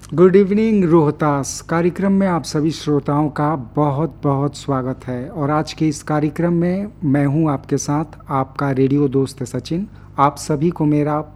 Good evening Rohtas. कार्यक्रम में आप सभी श्रोताओं का बहुत बहुत स्वागत है। और आज के इस कार्यक्रम में मैं हूं आपके साथ, आपका रेडियो दोस्त सचिन। आप सभी को मेरा